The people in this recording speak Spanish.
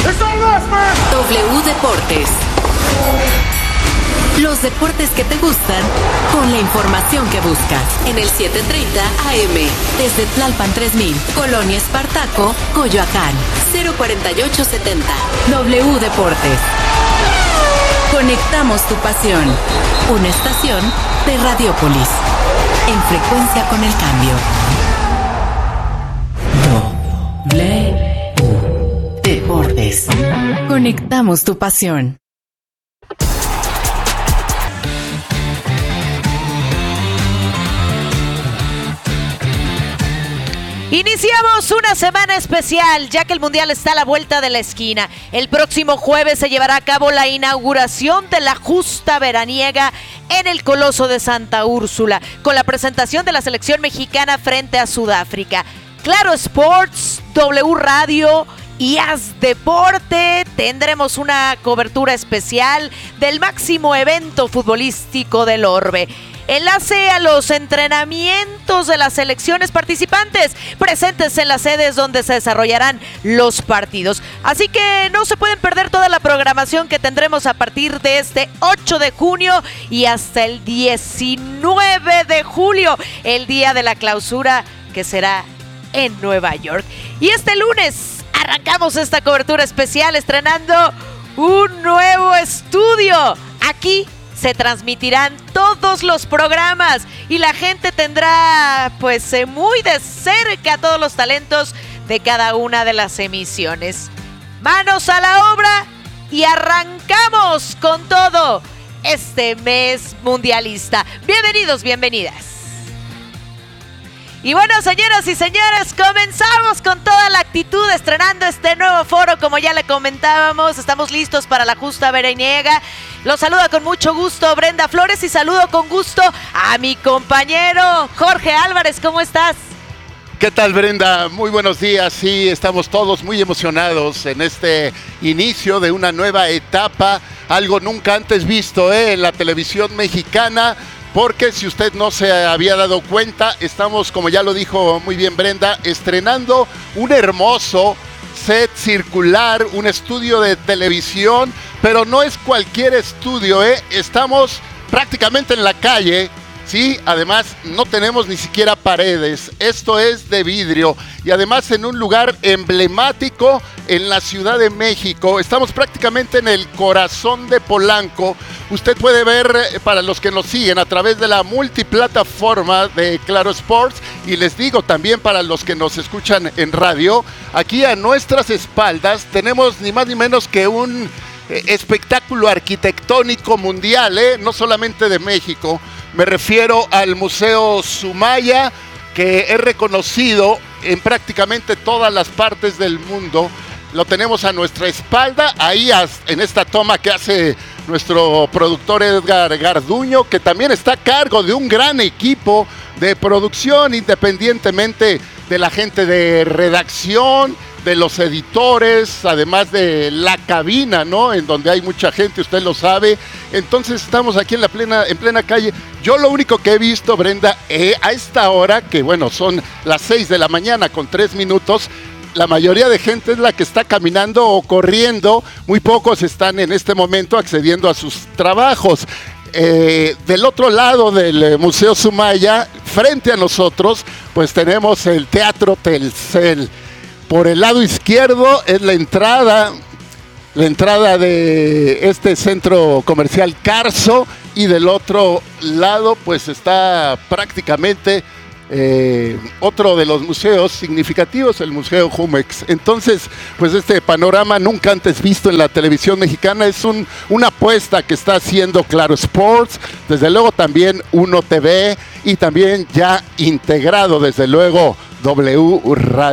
W Deportes. Los deportes que te gustan con la información que buscas en el 7:30 AM desde Tlalpan 3000, Colonia Espartaco, Coyoacán, 04870. W Deportes. Conectamos tu pasión. Una estación de Radiopolis. En frecuencia con el cambio. W Deportes. Conectamos tu pasión. Iniciamos una semana especial, ya que el Mundial está a la vuelta de la esquina. El próximo jueves se llevará a cabo la inauguración de la justa veraniega en el Coloso de Santa Úrsula, con la presentación de la selección mexicana frente a Sudáfrica. Claro Sports, W Radio y As Deporte tendremos una cobertura especial del máximo evento futbolístico del orbe. Enlace a los entrenamientos de las selecciones participantes presentes en las sedes donde se desarrollarán los partidos. Así que no se pueden perder toda la programación que tendremos a partir de este 8 de junio y hasta el 19 de julio, el día de la clausura que será en Nueva York. Y este lunes arrancamos esta cobertura especial estrenando un nuevo estudio. Aquí se transmitirán todos los programas y la gente tendrá pues muy de cerca todos los talentos de cada una de las emisiones. Manos a la obra y arrancamos con todo este mes mundialista. Bienvenidos, bienvenidas. Y bueno, señoras y señores, comenzamos con toda la actitud estrenando este nuevo foro. Como ya le comentábamos, estamos listos para la justa veraniega. Los saluda con mucho gusto Brenda Flores y saludo con gusto a mi compañero Jorge Álvarez. ¿Cómo estás? ¿Qué tal, Brenda? Muy buenos días. Sí, estamos todos muy emocionados en este inicio de una nueva etapa, algo nunca antes visto en la televisión mexicana. Porque si usted no se había dado cuenta, estamos, como ya lo dijo muy bien Brenda, estrenando un hermoso set circular, un estudio de televisión, pero no es cualquier estudio, estamos prácticamente en la calle, ¿sí? Además, no tenemos ni siquiera paredes, esto es de vidrio y además en un lugar emblemático en la Ciudad de México. Estamos prácticamente en el corazón de Polanco. Usted puede ver, para los que nos siguen, a través de la multiplataforma de Claro Sports, y les digo también para los que nos escuchan en radio, aquí a nuestras espaldas tenemos ni más ni menos que un espectáculo arquitectónico mundial, no solamente de México. Me refiero al Museo Sumaya, que es reconocido en prácticamente todas las partes del mundo. Lo tenemos a nuestra espalda, ahí en esta toma que hace nuestro productor Edgar Garduño, que también está a cargo de un gran equipo de producción, independientemente de la gente de redacción, de los editores, además de la cabina, ¿no? En donde hay mucha gente, usted lo sabe. Entonces estamos aquí en plena calle. Yo lo único que he visto, Brenda, a esta hora, que bueno, son las 6 de la mañana con 3 minutos, la mayoría de gente es la que está caminando o corriendo. Muy pocos están en este momento accediendo a sus trabajos. Del otro lado del Museo Sumaya, frente a nosotros, pues tenemos el Teatro Telcel. Por el lado izquierdo es la entrada de este centro comercial Carso, y del otro lado pues está prácticamente otro de los museos significativos, el Museo Jumex. Entonces, pues este panorama nunca antes visto en la televisión mexicana es una apuesta que está haciendo Claro Sports, desde luego también Uno TV y también ya integrado desde luego W Radio.